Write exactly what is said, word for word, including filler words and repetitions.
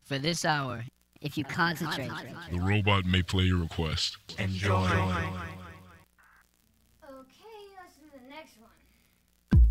For this hour, if you concentrate, The robot may play your request. Enjoy. Okay, listen to the next one.